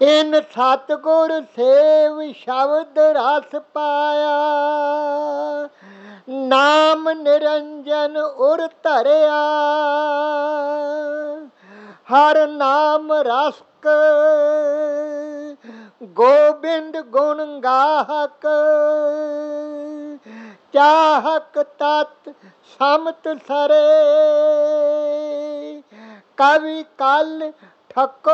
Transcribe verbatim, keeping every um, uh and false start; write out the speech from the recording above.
ਇਨ ਸਤਿਗੁਰ ਸੇਵ ਸ਼ਬਦ ਰਸ ਪਾਇਆ, ਨਾਮ ਨਿਰੰਜਨ ਉਰ ਧਰਿਆ। ਹਰ ਨਾਮ ਰਸਕ ਗੋਬਿੰਦ ਗੁਣ ਗਾਹਕ, ਚਾਹਕ ਤਤ ਸਮਤ ਸਰੇ। ਕਵੀ ਕਲ ਠੱਕਰ